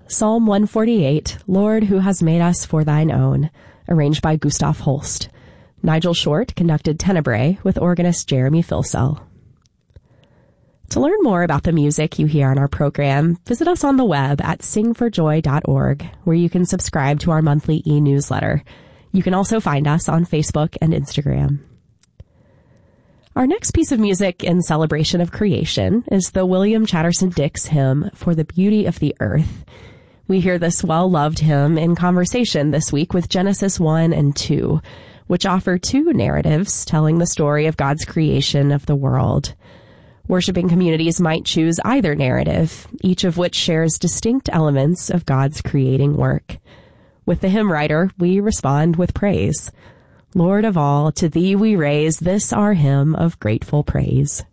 Psalm 148, Lord, who has made us for thine own, arranged by Gustav Holst. Nigel Short conducted Tenebrae with organist Jeremy Filsell. To learn more about the music you hear on our program, visit us on the web at singforjoy.org, where you can subscribe to our monthly e-newsletter. You can also find us on Facebook and Instagram. Our next piece of music in celebration of creation is the William Chatterton Dix hymn, For the Beauty of the Earth. We hear this well-loved hymn in conversation this week with Genesis 1 and 2, which offer two narratives telling the story of God's creation of the world. Worshipping communities might choose either narrative, each of which shares distinct elements of God's creating work. With the hymn writer, we respond with praise. Lord of all, to thee we raise this our hymn of grateful praise.